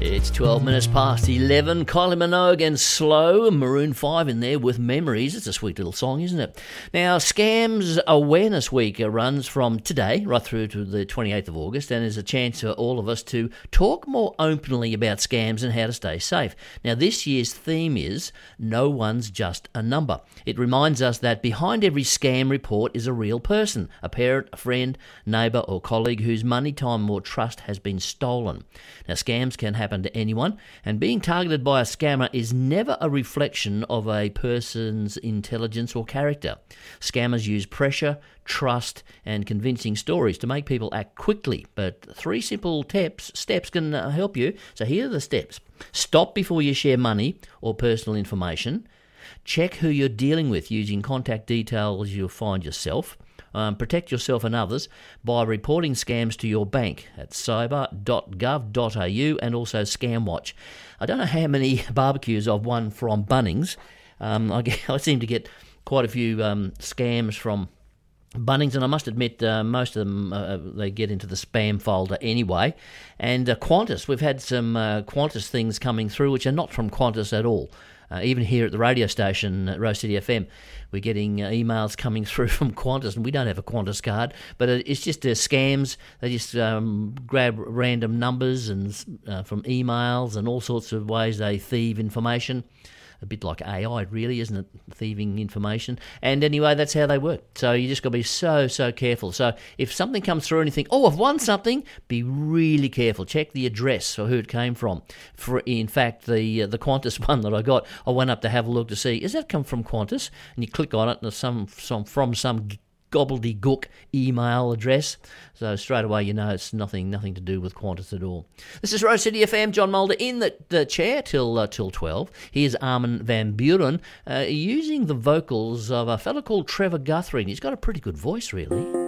It's 12 minutes past 11. Kylie Minogue and Slow, Maroon 5 in there with Memories. It's a sweet little song, isn't it? Now, Scams Awareness Week runs from today right through to the 28th of August, and is a chance for all of us to talk more openly about scams and how to stay safe. Now, this year's theme is No One's Just a Number. It reminds us that behind every scam report is a real person, a parent, a friend, neighbour or colleague whose money, time or trust has been stolen. Now, scams can happen to anyone, and being targeted by a scammer is never a reflection of a person's intelligence or character. Scammers use pressure, trust and convincing stories to make people act quickly, but 3 simple steps can help you. So here are the steps. Stop before you share money or personal information. Check who you're dealing with using contact details you'll find yourself. Protect yourself and others by reporting scams to your bank at cyber.gov.au and also ScamWatch. I don't know how many barbecues I've won from Bunnings. I seem to get quite a few scams from Bunnings, and I must admit most of them they get into the spam folder anyway. And Qantas, we've had some Qantas things coming through which are not from Qantas at all. Even here at the radio station at Rose City FM, we're getting emails coming through from Qantas, and we don't have a Qantas card, but it's just scams. They just grab random numbers and from emails and all sorts of ways they thieve information. A bit like AI, really, isn't it? Thieving information. And anyway, that's how they work. So you just got to be so careful. So if something comes through and you think, oh, I've won something, be really careful. Check the address or who it came from. In fact, the Qantas one that I got, I went up to have a look to see, does that come from Qantas? And you click on it, and it's from some gobbledygook email address. So straight away you know it's nothing to do with Qantas at all. This is Rose City FM, John Mulder in the chair till 12. Here's Armin van Buuren using the vocals of a fellow called Trevor Guthrie. He's got a pretty good voice, really.